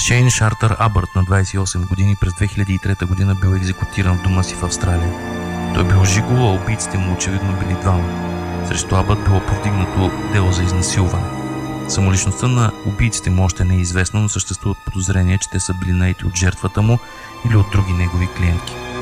Шейн Шартър Абърт на 28 години през 2003 година бил екзекутиран в дома си в Австралия. Той бил жигол, а убийците му очевидно били двама. Срещу Абърт било повдигнато дело за изнасилване. Самоличността на убийците му още не е известно, но съществуват подозрения, че те са били наети от жертвата му или от други негови клиентки.